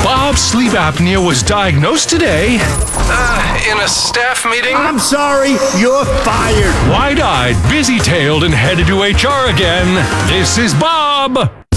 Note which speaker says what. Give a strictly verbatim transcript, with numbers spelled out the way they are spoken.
Speaker 1: Bob's sleep apnea was diagnosed today. Uh, in a staff meeting?
Speaker 2: I'm sorry, you're fired.
Speaker 1: Wide-eyed, busy-tailed, and headed to H R again. This is Bob.